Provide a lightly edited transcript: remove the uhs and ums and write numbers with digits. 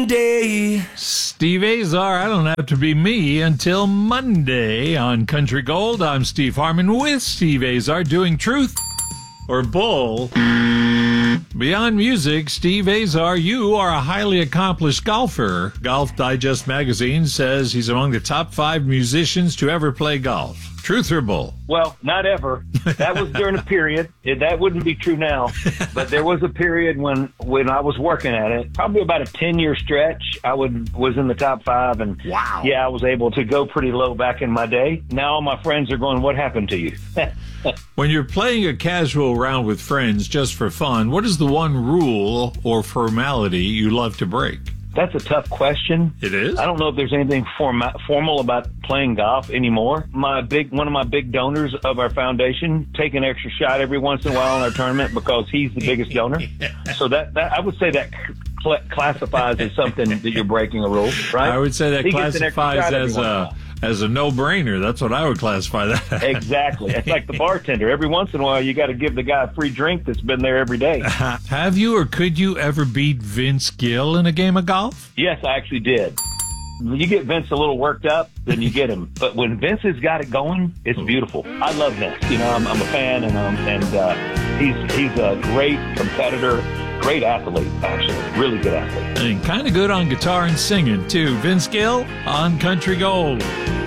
Monday. Steve Azar, I don't have to be me until Monday on Country Gold. I'm Steve Harmon with Steve Azar doing Truth or Bull. Beyond music, Steve Azar, you are a highly accomplished golfer. Golf Digest magazine says he's among the top 5 musicians to ever play golf. Truth or bull? Well, not ever. That was during a period. That wouldn't be true now. But there was a period when I was working at it, probably about a 10-year stretch, I was in the top 5. And wow. Yeah, I was able to go pretty low back in my day. Now all my friends are going, what happened to you? When you're playing a casual round with friends just for fun, what is the one rule or formality you love to break? That's a tough question. It is? I don't know if there's anything formal about playing golf anymore. One of my big donors of our foundation take an extra shot every once in a while in our tournament because he's the biggest donor. So that I would say that classifies as something that you're breaking a rule, right? I would say that he classifies as a no-brainer. That's what I would classify that. Exactly. It's like the bartender. Every once in a while, you got to give the guy a free drink that's been there every day. Have you or could you ever beat Vince Gill in a game of golf? Yes, I actually did. You get Vince a little worked up, then you get him. But when Vince has got it going, it's beautiful. I love Vince. You know, I'm a fan, and he's a great competitor. Great athlete, actually. Really good athlete. And kind of good on guitar and singing, too. Vince Gill on Country Gold.